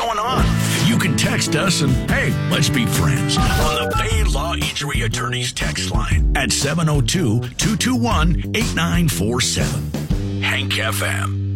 going on? You can text us and, hey, let's be friends on the Bay Law Injury Attorneys text line at 702-221-8947. Hank FM.